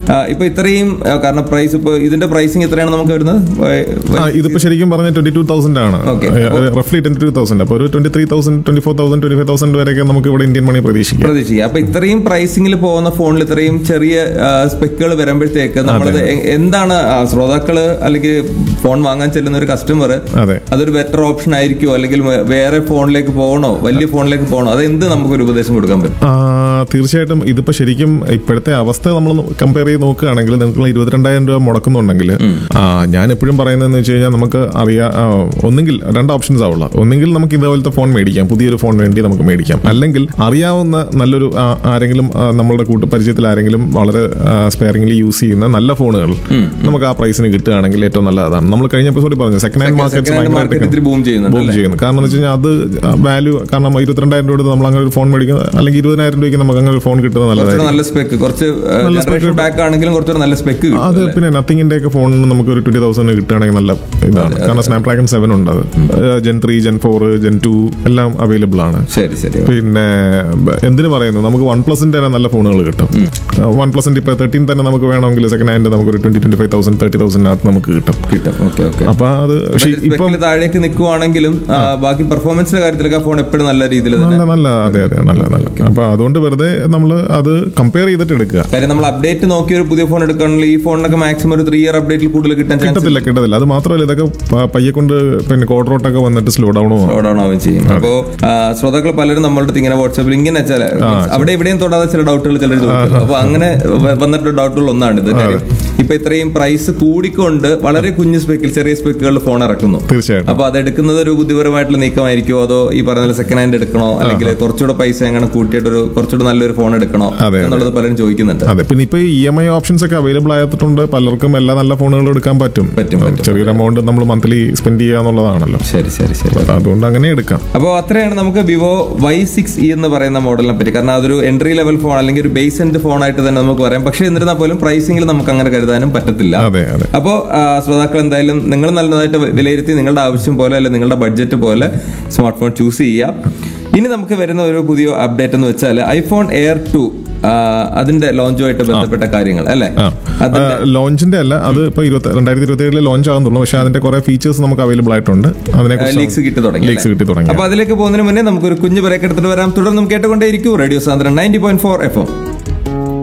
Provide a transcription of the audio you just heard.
ഇപ്പൊ ഇത്രയും കാരണം പ്രൈസ് ഇപ്പൊ ഇതിന്റെ പ്രൈസിങ് എത്രയാണ് നമുക്ക് വരുന്നത്? ഇതിപ്പോ ശരിക്കും പറഞ്ഞ 22,000 ആണ്, റഫ്ലി 22,000. അപ്പൊ ഒരു 23,000, 24,000, 25,000 വരെയൊക്കെ നമുക്ക് ഇവിടെ ഇന്ത്യൻ മണി പ്രതീക്ഷിക്കാം. അപ്പൊ ഇത്രയും പ്രൈസിംഗിൽ പോകുന്ന ഫോണിൽ ഇത്രയും ചെറിയ സ്പെക്കുകൾ വരുമ്പോഴത്തേക്ക് നമ്മളത് എന്താണ് ശ്രോതാക്കള് അല്ലെങ്കിൽ ഫോൺ വാങ്ങാൻ ചെല്ലുന്ന ഒരു കസ്റ്റമർ അതൊരു ബെറ്റർ ഓപ്ഷൻ ആയിരിക്കുമോ, അല്ലെങ്കിൽ വേറെ ഫോണിലേക്ക് പോകണോ, വലിയ ഫോണിലേക്ക് പോകണോ, അത് എന്ത് നമുക്കൊരു ഉപദേശം കൊടുക്കാൻ പറ്റും? തീർച്ചയായിട്ടും ഇതിപ്പോ ശരിക്കും ഇപ്പോഴത്തെ അവസ്ഥ നമ്മൾ കമ്പയർ ചെയ്ത് നോക്കുകയാണെങ്കിൽ നിങ്ങൾക്ക് 22,000 രൂപ മുടക്കുന്നുണ്ടെങ്കിൽ ഞാൻ എപ്പോഴും പറയുന്നതെന്ന് വെച്ച് കഴിഞ്ഞാൽ നമുക്ക് അറിയാം, ഒന്നെങ്കിൽ 2 ഓപ്ഷൻസ് ആവുള്ള, ഒന്നെങ്കിൽ നമുക്ക് ഇതേപോലത്തെ ഫോൺ മേടിക്കാം, പുതിയൊരു ഫോൺ വേണ്ടി നമുക്ക് മേടിക്കാം, അല്ലെങ്കിൽ അറിയാവുന്ന നല്ലൊരു ആരെങ്കിലും നമ്മളുടെ പരിചയത്തിൽ ആരെങ്കിലും വളരെ സ്പെയറിംഗ്ലി യൂസ് ചെയ്യുന്ന നല്ല ഫോണുകൾ നമുക്ക് ആ പ്രൈസിന് കിട്ടുകയാണെങ്കിൽ ഏറ്റവും നല്ലതാണ്. നമ്മൾ കഴിഞ്ഞ എപ്പിസോഡിൽ പറഞ്ഞു സെക്കൻഡ് ഹാൻഡ് മാർക്കറ്റ് ബൂം ചെയ്യുന്നു. കാരണം എന്ന് വെച്ച് കഴിഞ്ഞാൽ അത് വാല്യൂ, കാരണം 22,000 രൂപ നമ്മൾ അങ്ങനെ ഒരു ഫോൺ മേടിക്കുന്നത്, അല്ലെങ്കിൽ 20,000 രൂപയ്ക്ക് നമുക്ക് അങ്ങനെ ഒരു ഫോൺ കിട്ടുന്നത് നല്ലതായിരിക്കും. അത് പിന്നെ നത്തിങ്ങിന്റെ ഒക്കെ ഫോണിന് നമുക്ക് ഒരു 20,000 കിട്ടുകയാണെങ്കിൽ നല്ല ഇതാണ്. കാരണം സ്നാപ്ഡ്രാഗൺ 7 ഉണ്ട്, അത് Gen 3, Gen 4, Gen 2 എല്ലാം അവൈലബിൾ ആണ്. പിന്നെ എന്തിനു പറയുന്നു, നമുക്ക് OnePlusന്റെ തന്നെ നല്ല ഫോണുകൾ കിട്ടും. OnePlusന്റെ ഇപ്പൊ 13 തന്നെ നമുക്ക് വേണമെങ്കിൽ സെക്കൻഡ് ഹാൻഡ് നമുക്ക് ഒരു 25,000, 30,000 നമുക്ക് കിട്ടും. അപ്പൊ അത് ഇപ്പൊ താഴേക്ക് നിൽക്കുവാണെങ്കിലും ബാക്കി പെർഫോമൻസിന്റെ കാര്യത്തിലൊക്കെ ഫോൺ എപ്പോഴും നല്ല രീതിയിൽ നല്ല അതെ നല്ല. അപ്പൊ അതുകൊണ്ട് വെറുതെ നമ്മൾ അത് കമ്പയർ ചെയ്തിട്ട് എടുക്കുക. കാര്യം നമ്മൾ അപ്ഡേറ്റ് നോക്കി ഒരു പുതിയ ഫോൺ എടുക്കുകയാണെങ്കിൽ ഈ ഫോണിനൊക്കെ മാക്സിമം ഒരു 3 ഇയർ അപ്ഡേറ്റിൽ കൂടുതൽ കിട്ടത്തില്ല. അത് മാത്രമല്ല ഇതൊക്കെ പയ്യെ കൊണ്ട് പിന്നെ കോഡ്രോട്ടൊക്കെ വന്നിട്ട് സ്ലോ ഡൗൺ ആവുകയും ചെയ്യും. അപ്പോ ശ്രോതാക്കൾ പലരും നമ്മളുടെ ഇങ്ങനെ വാട്സാപ്പിൽ ഇങ്ങനെ അവിടെ ഇവിടെയും തൊടാതെ ചില ഡൗട്ടുകൾ ചിലർ ചോദിക്കും. അപ്പൊ അങ്ങനെ വന്നിട്ടുള്ള ഡൗട്ടുകൾ ഒന്നാണിത്. ഇപ്പൊ ഇത്രയും പ്രൈസ് കൂടിക്കൊണ്ട് വളരെ കുഞ്ഞു സ്പെക്കിൽ ചെറിയ സ്പെക്കുകളിൽ ഫോൺ ഇറക്കുന്നു. തീർച്ചയായിട്ടും. അപ്പൊ അത് എടുക്കുന്നത് ഒരു ബുദ്ധിപരമായിട്ടുള്ള നീക്കമായിരിക്കുമോ, അതോ ഈ പറഞ്ഞ സെക്കൻഡ് ഹാൻഡ് എടുക്കണോ, അല്ലെങ്കിൽ കുറച്ചുകൂടെ പൈസ എങ്ങനെ കൂട്ടിയിട്ട് ഒരു കുറച്ചുകൂടെ നല്ലൊരു ഫോൺ എടുക്കണോ എന്നുള്ളത് പലരും ചോദിക്കുന്നുണ്ട്. അതെ, പിന്നെ ഇപ്പൊ EMI ഓപ്ഷൻസ് ഒക്കെ അവൈലബിൾ ആയിട്ടുണ്ട്. പലർക്കും എല്ലാ നല്ല ഫോണുകളും എടുക്കാൻ പറ്റും. ചെറിയൊരു എമൗണ്ട് നമ്മൾ മന്ത്ലി സ്പെൻഡ് ചെയ്യുക എന്നുള്ളതാണല്ലോ. ശരി. അതുകൊണ്ട് അങ്ങനെ എടുക്കാം. അപ്പോൾ അത്രയാണ് നമുക്ക് വിവോ Y6e എന്ന് പറയുന്ന മോഡലിനെ പറ്റി. കാരണം അതൊരു എൻട്രി ലെവൽ ഫോൺ അല്ലെങ്കിൽ ഒരു ബേസ് എൻഡ് ഫോൺ ആയിട്ട് തന്നെ നമുക്ക് പറയാം. പക്ഷേ എന്നിരുന്നാൽ പോലും പ്രൈസിംഗിൽ നമുക്ക് അങ്ങനെ കരുതാനും പറ്റത്തില്ല. അപ്പോൾ ശ്രോതാക്കൾ എന്തായാലും നിങ്ങൾ നല്ലതായിട്ട് വിലയിരുത്തി നിങ്ങളുടെ ആവശ്യം പോലെ അല്ലെങ്കിൽ നിങ്ങളുടെ ബഡ്ജറ്റ് പോലെ സ്മാർട്ട് ഫോൺ ചൂസ് ചെയ്യാം. ഇനി നമുക്ക് വരുന്ന ഒരു പുതിയ അപ്ഡേറ്റ് എന്ന് വെച്ചാൽ iPhone Air 2 അതിന്റെ ലോഞ്ചുമായിട്ട് ബന്ധപ്പെട്ട കാര്യങ്ങൾ അല്ലേ? ലോഞ്ചിന്റെ അല്ല, അത് ഇപ്പൊ 2027 ലോഞ്ച് ആകുന്നുള്ളൂ. പക്ഷെ അതിന്റെ കുറെ ഫീച്ചേഴ്സ് നമുക്ക് അവൈലബിൾ ആയിട്ടുണ്ട്. ലീക്സ് കിട്ടി തുടങ്ങി. അപ്പൊ അതിലേക്ക് പോകുന്നതിന് മുന്നേ നമുക്കൊരു കുഞ്ഞു ബ്രേക്ക് എടുത്തിട്ട് വരാം. തുടർന്നും കേട്ടുകൊണ്ടേയിരിക്കും റേഡിയോ സാന്ദ്രൻ 90.4 FM.